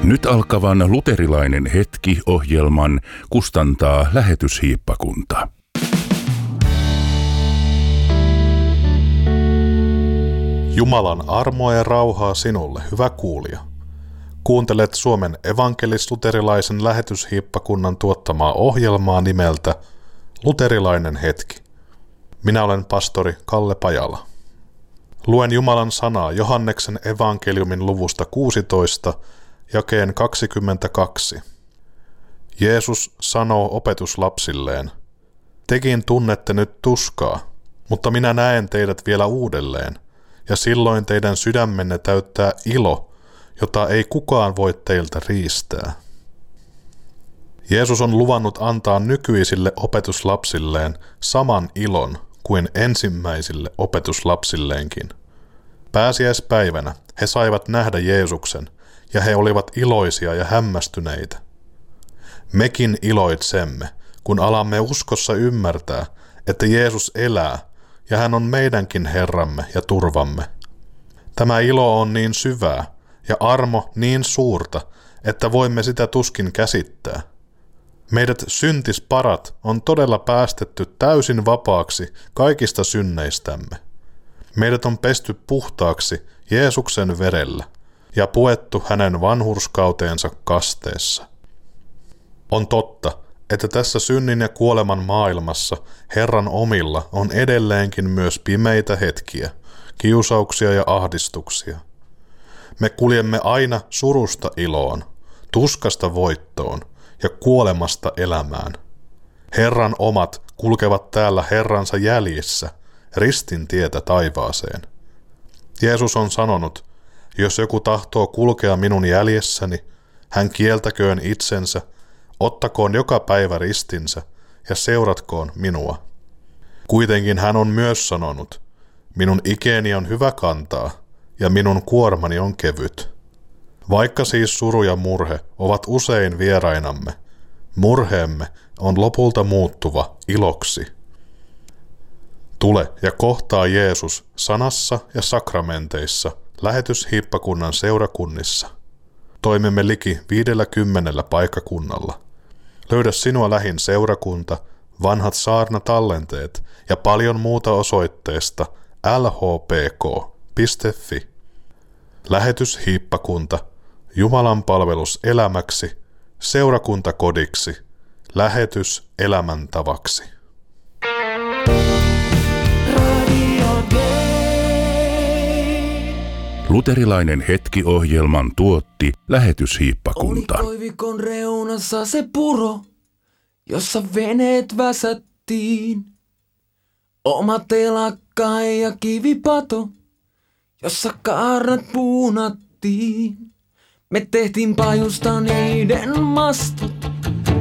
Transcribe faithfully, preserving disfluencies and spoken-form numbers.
Nyt alkavan Luterilainen hetki-ohjelman kustantaa Lähetyshiippakunta. Jumalan armoa ja rauhaa sinulle, hyvä kuulija. Kuuntelet Suomen evankelis-luterilaisen lähetyshiippakunnan tuottamaa ohjelmaa nimeltä Luterilainen hetki. Minä olen pastori Kalle Pajala. Luen Jumalan sanaa Johanneksen evankeliumin luvusta kuusitoista, jakeen kaksikymmentäkaksi. Jeesus sanoo opetuslapsilleen, tekin tunnette nyt tuskaa, mutta minä näen teidät vielä uudelleen, ja silloin teidän sydämenne täyttää ilo, jota ei kukaan voi teiltä riistää. Jeesus on luvannut antaa nykyisille opetuslapsilleen saman ilon kuin ensimmäisille opetuslapsilleenkin. Pääsiäispäivänä he saivat nähdä Jeesuksen, ja he olivat iloisia ja hämmästyneitä. Mekin iloitsemme, kun alamme uskossa ymmärtää, että Jeesus elää, ja hän on meidänkin Herramme ja turvamme. Tämä ilo on niin syvää, ja armo niin suurta, että voimme sitä tuskin käsittää. Meidät syntisparat on todella päästetty täysin vapaaksi kaikista synneistämme. Meidät on pesty puhtaaksi Jeesuksen verellä ja puettu hänen vanhurskauteensa kasteessa. On totta, että tässä synnin ja kuoleman maailmassa Herran omilla on edelleenkin myös pimeitä hetkiä, kiusauksia ja ahdistuksia. Me kuljemme aina surusta iloon, tuskasta voittoon ja kuolemasta elämään. Herran omat kulkevat täällä Herransa jäljissä, ristin tietä taivaaseen. Jeesus on sanonut, jos joku tahtoo kulkea minun jäljessäni, hän kieltäköön itsensä, ottakoon joka päivä ristinsä ja seuratkoon minua. Kuitenkin hän on myös sanonut, minun ikeeni on hyvä kantaa ja minun kuormani on kevyt. Vaikka siis suru ja murhe ovat usein vierainamme, murheemme on lopulta muuttuva iloksi. Tule ja kohtaa Jeesus sanassa ja sakramenteissa lähetyshiippakunnan seurakunnissa. Toimimme liki viidelläkymmenellä paikkakunnalla. Löydä sinua lähin seurakunta, vanhat saarnatallenteet ja paljon muuta osoitteesta l h p k piste f i. Lähetyshiippakunta, Jumalan palvelus elämäksi, seurakuntakodiksi, lähetys elämäntavaksi. Luterilainen hetki-ohjelman tuotti Lähetyshiippakunta. Oli koivikon reunassa se puro, jossa veneet väsättiin. Oma telakka ja kivipato, jossa kaarnat puunattiin. Me tehtiin pajusta niiden mastot